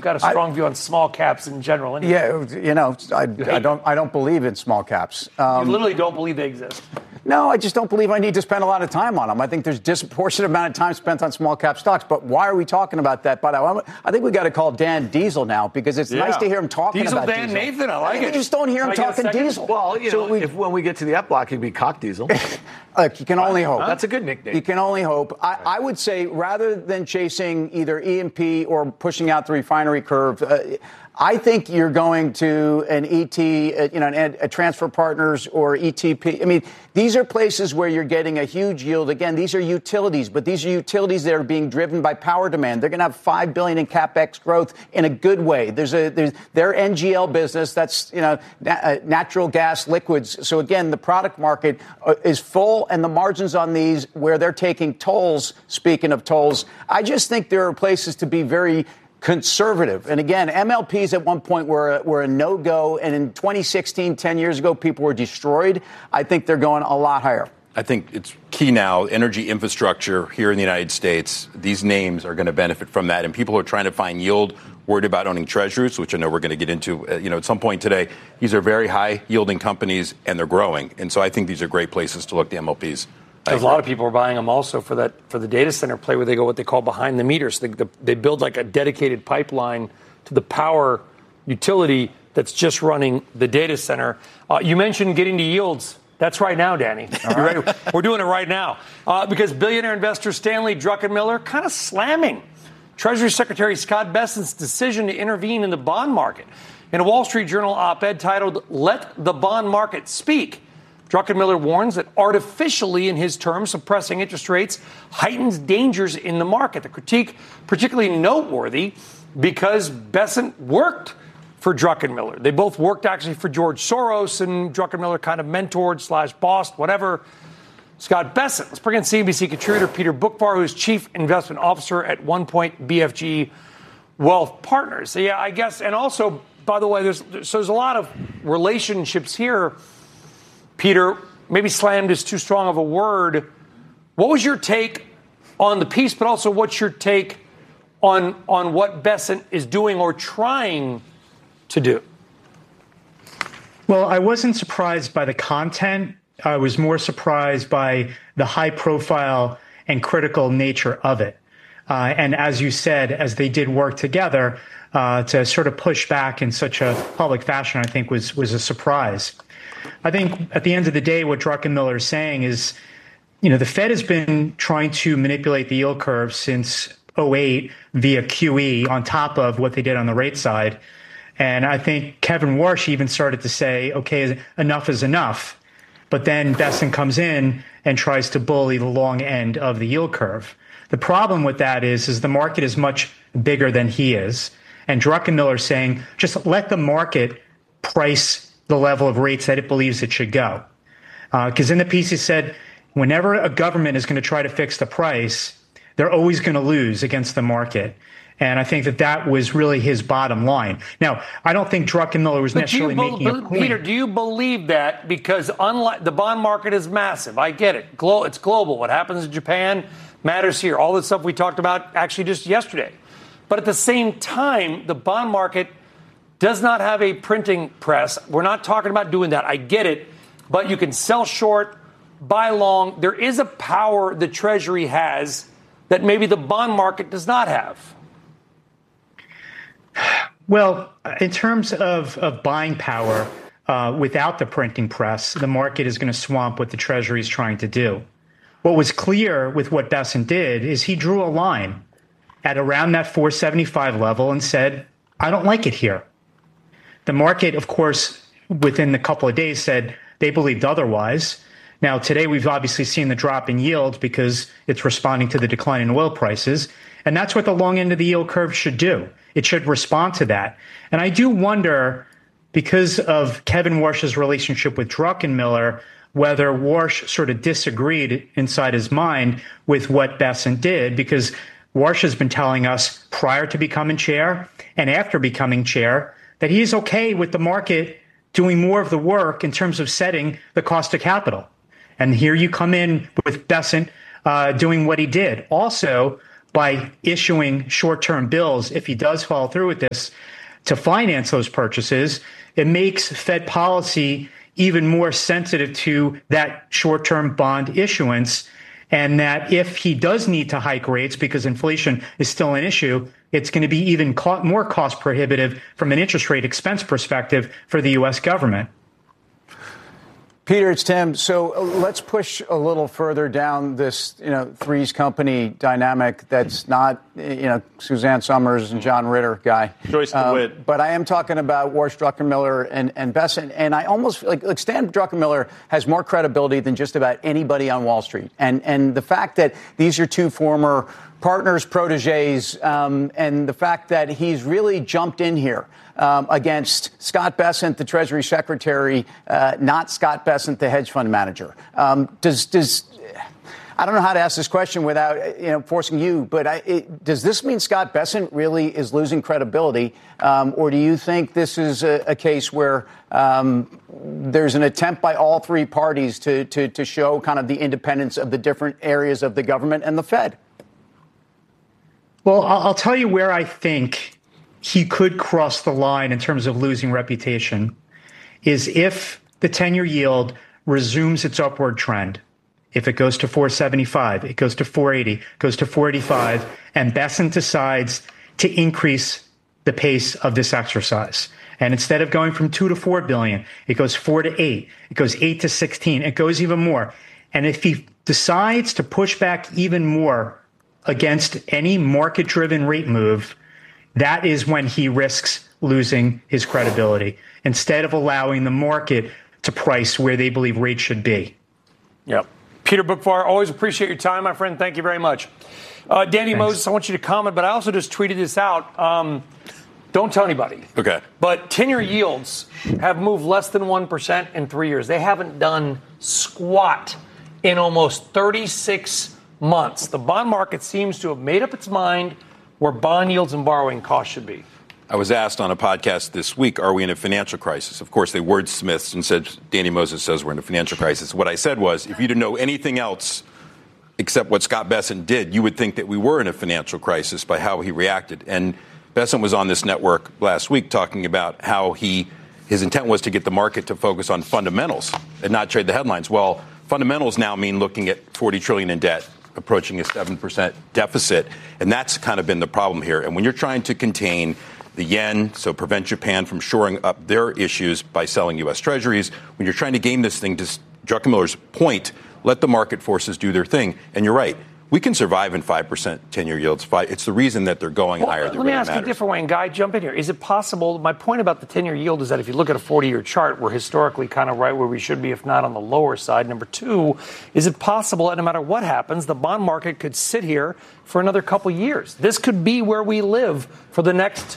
you've got a strong view on small caps in general. Anyway. Yeah, I don't believe in small caps. You literally don't believe they exist. No, I just don't believe I need to spend a lot of time on them. I think there's disproportionate amount of time spent on small cap stocks. But why are we talking about that? But I think we got to call Dan Diesel now because it's nice to hear him talking about Dan Diesel. Nathan, I like it. You just don't hear him talking Diesel. Well, when we get to the F block, he'd be Cock Diesel. Look, you can only hope. That's a good nickname. You can only hope. I would say rather than chasing either E&P or pushing out the refinery curve, I think you're going to an ET, a Transfer Partners or ETP. I mean, these are places where you're getting a huge yield. Again, these are utilities, but these are utilities that are being driven by power demand. They're going to have $5 billion in capex growth in a good way. There's their NGL business. That's natural gas liquids. So again, the product market is full, and the margins on these where they're taking tolls. Speaking of tolls, I just think there are places to be very conservative. And again, MLPs at one point were a no-go. And in 2016, 10 years ago, people were destroyed. I think they're going a lot higher. I think it's key now. Energy infrastructure here in the United States, these names are going to benefit from that. And people are trying to find yield, worried about owning treasuries, which I know we're going to get into, at some point today. These are very high yielding companies and they're growing. And so I think these are great places to look, the MLPs. A lot of people are buying them also for the data center play where they go what they call behind the meter. So they build like a dedicated pipeline to the power utility that's just running the data center. You mentioned getting to yields. That's right now, Danny. You ready? We're doing it right now because billionaire investor Stanley Druckenmiller kind of slamming Treasury Secretary Scott Bessent's decision to intervene in the bond market. In a Wall Street Journal op-ed titled, "Let the Bond Market Speak," Druckenmiller warns that artificially, in his terms, suppressing interest rates heightens dangers in the market. The critique particularly noteworthy because Bessent worked for Druckenmiller. They both worked actually for George Soros, and Druckenmiller kind of mentored / bossed, whatever, Scott Bessent. Let's bring in CNBC contributor Peter Boockvar, who's chief investment officer at One Point BFG Wealth Partners. So, yeah, I guess, and also, by the way, there's a lot of relationships here. Peter, maybe slammed is too strong of a word. What was your take on the piece, but also what's your take on what Bessent is doing or trying to do? Well, I wasn't surprised by the content. I was more surprised by the high profile and critical nature of it. And as you said, as they did work together to sort of push back in such a public fashion, I think was a surprise. I think at the end of the day, what Druckenmiller is saying is, the Fed has been trying to manipulate the yield curve since 2008 via QE on top of what they did on the rate side. And I think Kevin Warsh even started to say, okay, enough is enough. But then Bessent comes in and tries to bully the long end of the yield curve. The problem with that is the market is much bigger than he is. And Druckenmiller is saying, just let the market price the level of rates that it believes it should go. Because in the piece he said, whenever a government is going to try to fix the price, they're always going to lose against the market. And I think that was really his bottom line. Now, I don't think Druckenmiller was necessarily making a point. Peter, do you believe that? Because unlike the bond market is massive. I get it. It's global. What happens in Japan matters here. All the stuff we talked about actually just yesterday. But at the same time, the bond market does not have a printing press. We're not talking about doing that. I get it. But you can sell short, buy long. There is a power the Treasury has that maybe the bond market does not have. Well, in terms of buying power, without the printing press, the market is going to swamp what the Treasury is trying to do. What was clear with what Bessent did is he drew a line at around that 475 level and said, I don't like it here. The market, of course, within a couple of days said they believed otherwise. Now, today we've obviously seen the drop in yield because it's responding to the decline in oil prices. And that's what the long end of the yield curve should do. It should respond to that. And I do wonder, because of Kevin Warsh's relationship with Druckenmiller, whether Warsh sort of disagreed inside his mind with what Bessent did, because Warsh has been telling us prior to becoming chair and after becoming chair that he's okay with the market doing more of the work in terms of setting the cost of capital. And here you come in with Bessent doing what he did. Also, by issuing short-term bills, if he does follow through with this, to finance those purchases, it makes Fed policy even more sensitive to that short-term bond issuance. And that if he does need to hike rates because inflation is still an issue, it's going to be even more cost prohibitive from an interest rate expense perspective for the U.S. government. Peter, it's Tim. So let's push a little further down this, threes company dynamic that's not, Suzanne Summers and John Ritter guy. Joyce DeWitt. But I am talking about Ward Druckenmiller and Bessent. And I almost feel like Stan Druckenmiller has more credibility than just about anybody on Wall Street. And the fact that these are two former partners, proteges, and the fact that he's really jumped in here against Scott Bessent, the Treasury Secretary, not Scott Bessent, the hedge fund manager. I don't know how to ask this question without forcing you, but does this mean Scott Bessent really is losing credibility, or do you think this is a case where there's an attempt by all three parties to show kind of the independence of the different areas of the government and the Fed? Well, I'll tell you where I think he could cross the line in terms of losing reputation is if the 10-year yield resumes its upward trend. If it goes to 475, it goes to 480, goes to 485, and Bessent decides to increase the pace of this exercise. And instead of going from 2 to 4 billion, it goes 4 to 8, it goes 8 to 16, it goes even more. And if he decides to push back even more against any market-driven rate move, that is when he risks losing his credibility instead of allowing the market to price where they believe rates should be. Yep. Peter Boockvar, always appreciate your time, my friend. Thank you very much. Danny Moses, I want you to comment, but I also just tweeted this out. Don't tell anybody. Okay. But 10-year yields have moved less than 1% in 3 years. They haven't done squat in almost 36 months. The bond market seems to have made up its mind where bond yields and borrowing costs should be. I was asked on a podcast this week, are we in a financial crisis? Of course, they wordsmithed and said, Danny Moses says we're in a financial crisis. What I said was, if you didn't know anything else except what Scott Bessent did, you would think that we were in a financial crisis by how he reacted. And Bessent was on this network last week talking about how his intent was to get the market to focus on fundamentals and not trade the headlines. Well, fundamentals now mean looking at $40 trillion in debt, approaching a 7% deficit. And that's kind of been the problem here. And when you're trying to contain the yen, so prevent Japan from shoring up their issues by selling U.S. Treasuries, when you're trying to game this thing, to Druckenmiller's point, let the market forces do their thing. And you're right. We can survive in 5% 10-year yields. It's the reason that they're going higher that really matters. Let me ask you a different way, and Guy, jump in here. Is it possible, my point about the 10-year yield is that if you look at a 40-year chart, we're historically kind of right where we should be, if not on the lower side. Number two, is it possible that no matter what happens, the bond market could sit here for another couple years? This could be where we live for the next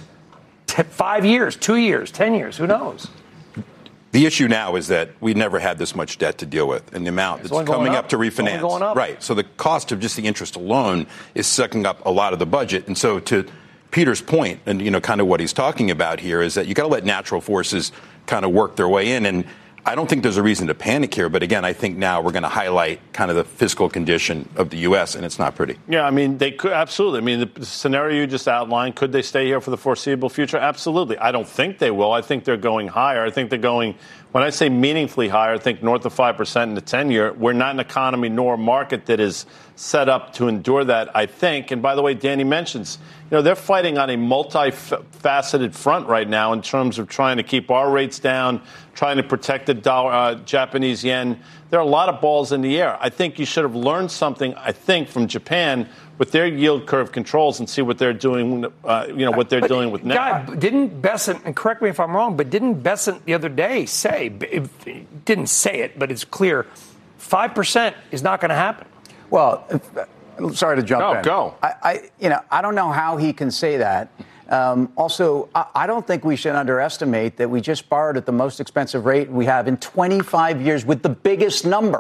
5 years, 2 years, 10 years, who knows? The issue now is that we never had this much debt to deal with, and the amount that's coming up to refinance. Going up. Right. So the cost of just the interest alone is sucking up a lot of the budget. And so to Peter's point, and kind of what he's talking about here, is that you got to let natural forces kind of work their way in. And I don't think there's a reason to panic here. But again, I think now we're going to highlight kind of the fiscal condition of the U.S., and it's not pretty. Yeah, I mean, they could absolutely. I mean, the scenario you just outlined, could they stay here for the foreseeable future? Absolutely. I don't think they will. I think they're going higher. I think they're going, when I say meaningfully higher, I think north of 5% in the 10-year. We're not an economy nor a market that is set up to endure that, I think. And by the way, Danny mentions, they're fighting on a multifaceted front right now in terms of trying to keep our rates down, trying to protect the dollar, Japanese yen. There are a lot of balls in the air. I think you should have learned something, from Japan with their yield curve controls and see what they're doing, what they're dealing with now. Guy, didn't Bessent, and correct me if I'm wrong, but didn't Bessent the other day say, didn't say it, but it's clear, 5% is not going to happen? Well, sorry to jump in. Go. I don't know how he can say that. Also, I don't think we should underestimate that we just borrowed at the most expensive rate we have in 25 years with the biggest number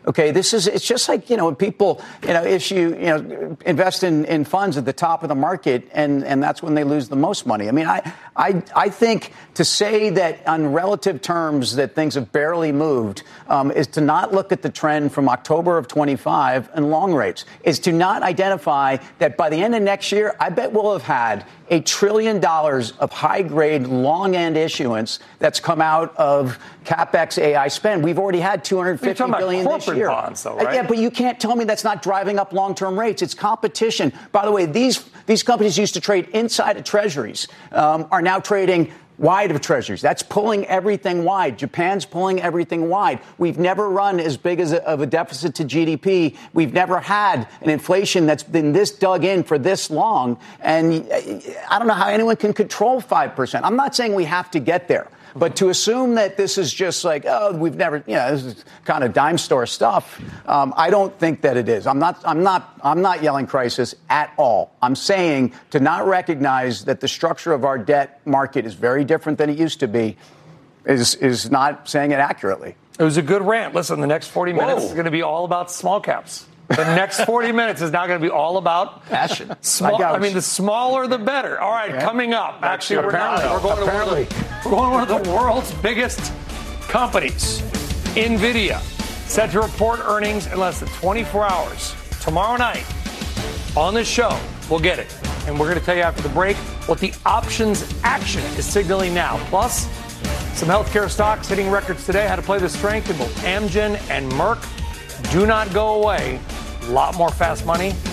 Okay, it's just like, when people, invest in funds at the top of the market, and that's when they lose the most money. I mean, I think to say that on relative terms that things have barely moved is to not look at the trend from October of 25 and long rates, is to not identify that by the end of next year, I bet we'll have had $1 trillion of high-grade, long-end issuance that's come out of CapEx AI spend. We've already had $250 billion this year. Bonds, though, right? Yeah, but you can't tell me that's not driving up long-term rates. It's competition. By the way, these companies used to trade inside of treasuries, are now trading wide of treasuries. That's pulling everything wide. Japan's pulling everything wide. We've never run as big of a deficit to GDP. We've never had an inflation that's been this dug in for this long. And I don't know how anyone can control 5%. I'm not saying we have to get there. But to assume that this is just like, we've never, this is kind of dime store stuff, I don't think that it is. I'm not yelling crisis at all. I'm saying to not recognize that the structure of our debt market is very different than it used to be is not saying it accurately. It was a good rant. Listen, the next 40 minutes is going to be all about small caps. The next 40 minutes is now going to be all about passion. The smaller the better. All right, coming up. Actually, we're not. We're going to one of the world's biggest companies, NVIDIA, set to report earnings in less than 24 hours. Tomorrow night on this show, we'll get it. And we're going to tell you after the break what the options action is signaling now. Plus, some healthcare stocks hitting records today. How to play the strength in both Amgen and Merck. Do not go away. A lot more fast money